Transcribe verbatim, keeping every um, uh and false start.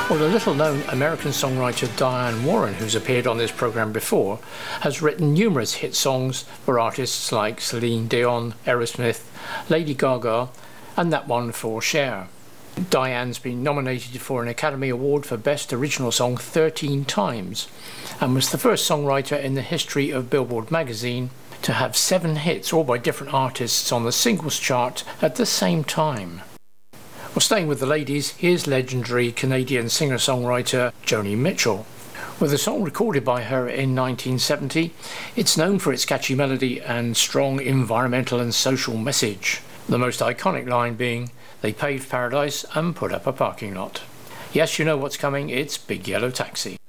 Well, the little-known American songwriter Diane Warren, who's appeared on this programme before, has written numerous hit songs for artists like Celine Dion, Aerosmith, Lady Gaga, and that one for Cher. Diane's been nominated for an Academy Award for Best Original Song thirteen times, and was the first songwriter in the history of Billboard magazine to have seven hits, all by different artists, on the singles chart at the same time. Well, staying with the ladies, here's legendary Canadian singer-songwriter Joni Mitchell. With a song recorded by her in nineteen seventy, it's known for its catchy melody and strong environmental and social message. The most iconic line being, "They paved paradise and put up a parking lot." Yes, you know what's coming, it's Big Yellow Taxi.